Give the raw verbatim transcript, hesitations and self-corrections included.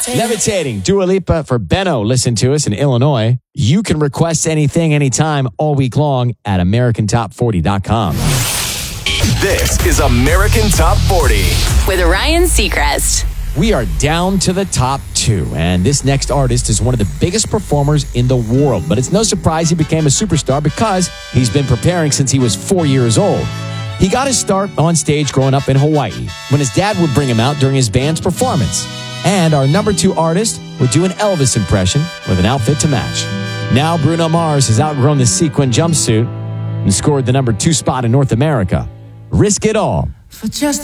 Levitating, Dua Lipa for Benno. Listen to us in Illinois. You can request anything, anytime, all week long at American Top forty dot com. This is American Top forty with Ryan Seacrest. We are down to the top two, and this next artist is one of the biggest performers in the world. But it's no surprise he became a superstar because he's been preparing since he was four years old. He got his start on stage growing up in Hawaii when his dad would bring him out during his band's performance. And our number two artist would do an Elvis impression with an outfit to match. Now Bruno Mars has outgrown the sequin jumpsuit and scored the number two spot in North America. Risk It All. For just